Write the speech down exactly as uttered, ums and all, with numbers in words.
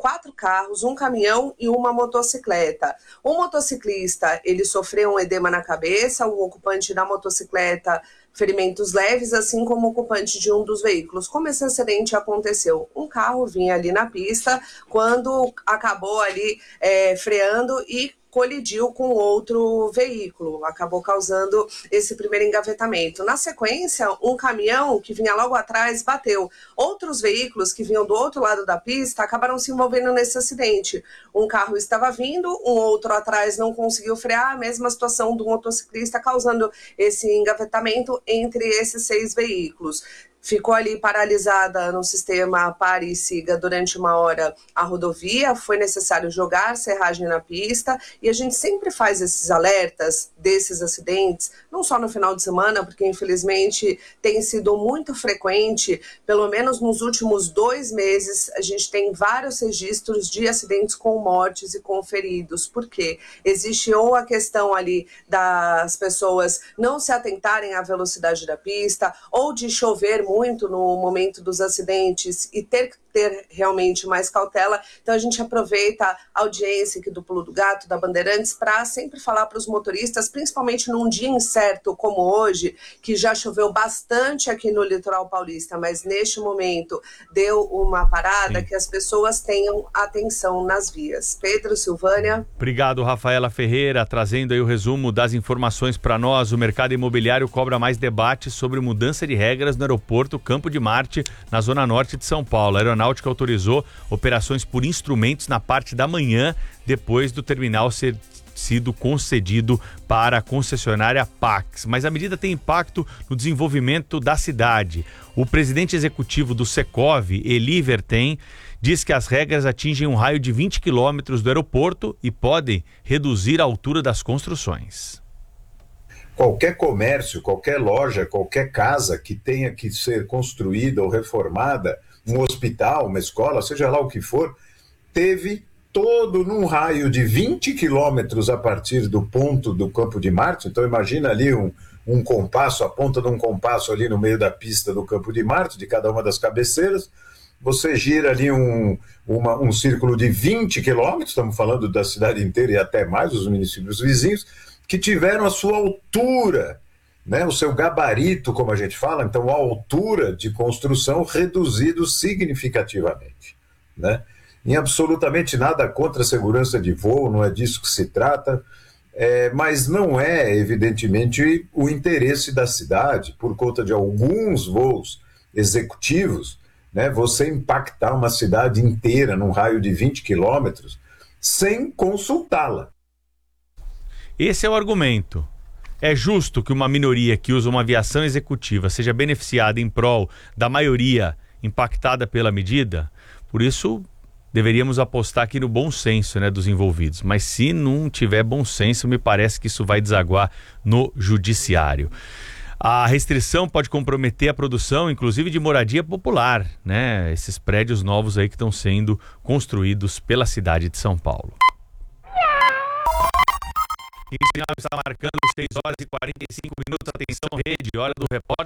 quatro carros, um caminhão e uma motocicleta. O motociclista, ele sofreu um edema na cabeça, o ocupante da motocicleta ferimentos leves, assim como o ocupante de um dos veículos. Como esse acidente aconteceu? Um carro vinha ali na pista, quando acabou ali é, freando e colidiu com outro veículo, acabou causando esse primeiro engavetamento. Na sequência, um caminhão que vinha logo atrás bateu. Outros veículos que vinham do outro lado da pista acabaram se envolvendo nesse acidente. Um carro estava vindo, um outro atrás não conseguiu frear, a mesma situação do motociclista causando esse engavetamento entre esses seis veículos. Ficou ali paralisada no sistema pare e siga durante uma hora a rodovia, foi necessário jogar serragem na pista e a gente sempre faz esses alertas desses acidentes, não só no final de semana, porque infelizmente tem sido muito frequente, pelo menos nos últimos dois meses, a gente tem vários registros de acidentes com mortes e com feridos, porque existe ou a questão ali das pessoas não se atentarem à velocidade da pista, ou de chover muito, muito no momento dos acidentes e ter que ter realmente mais cautela. Então a gente aproveita a audiência aqui do Pulo do Gato, da Bandeirantes, para sempre falar para os motoristas, principalmente num dia incerto como hoje, que já choveu bastante aqui no litoral paulista, mas neste momento deu uma parada. Sim. Que as pessoas tenham atenção nas vias. Pedro, Silvânia. Obrigado, Rafaela Ferreira, trazendo aí o resumo das informações para nós. O mercado imobiliário cobra mais debate sobre mudança de regras no aeroporto Campo de Marte, na zona norte de São Paulo. A Aeronáutica autorizou operações por instrumentos na parte da manhã, depois do terminal ser sido concedido para a concessionária Pax. Mas a medida tem impacto no desenvolvimento da cidade. O presidente executivo do Secov, Eli Vertem, diz que as regras atingem um raio de vinte quilômetros do aeroporto e podem reduzir a altura das construções. Qualquer comércio, qualquer loja, qualquer casa que tenha que ser construída ou reformada, um hospital, uma escola, seja lá o que for, teve todo num raio de vinte quilômetros a partir do ponto do Campo de Marte. Então imagina ali um, um compasso, a ponta de um compasso ali no meio da pista do Campo de Marte, de cada uma das cabeceiras. Você gira ali um, uma, um círculo de vinte quilômetros, estamos falando da cidade inteira e até mais, os municípios vizinhos, que tiveram a sua altura, né, o seu gabarito, como a gente fala, então a altura de construção reduzido significativamente, né? Em absolutamente nada contra a segurança de voo, não é disso que se trata, é, mas não é, evidentemente, o interesse da cidade, por conta de alguns voos executivos, né, você impactar uma cidade inteira num raio de vinte quilômetros sem consultá-la. Esse é o argumento. É justo que uma minoria que usa uma aviação executiva seja beneficiada em prol da maioria impactada pela medida? Por isso, deveríamos apostar aqui no bom senso, né, dos envolvidos. Mas se não tiver bom senso, me parece que isso vai desaguar no judiciário. A restrição pode comprometer a produção, inclusive de moradia popular, né? Esses prédios novos aí que estão sendo construídos pela cidade de São Paulo. Está marcando seis horas e quarenta e cinco minutos. Atenção, rede, hora do repórter.